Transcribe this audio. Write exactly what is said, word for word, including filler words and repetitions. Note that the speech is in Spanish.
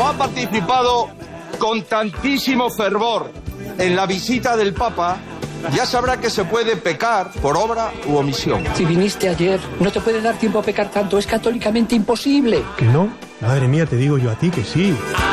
ha participado con tantísimo fervor en la visita del Papa, ya sabrá que se puede pecar por obra u omisión. Si viniste ayer, no te puede dar tiempo a pecar tanto, es católicamente imposible. ¿Que no? Madre mía, te digo yo a ti que sí.